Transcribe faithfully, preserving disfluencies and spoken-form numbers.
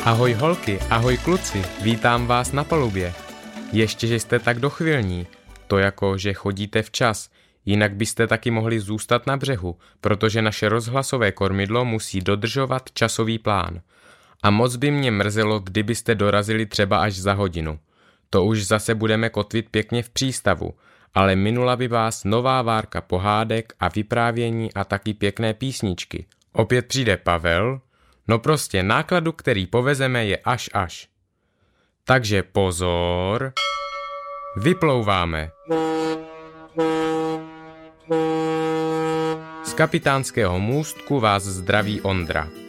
Ahoj holky, ahoj kluci, vítám vás na palubě. Ještě, že jste tak dochvilní, to jako, že chodíte včas, jinak byste taky mohli zůstat na břehu, protože naše rozhlasové kormidlo musí dodržovat časový plán. A moc by mě mrzelo, kdybyste dorazili třeba až za hodinu. To už zase budeme kotvit pěkně v přístavu, ale minula by vás nová várka pohádek a vyprávění a taky pěkné písničky. Opět přijde Pavel, no prostě nákladu, který povezeme, je až až. Takže pozor, vyplouváme. Z kapitánského můstku vás zdraví Ondra.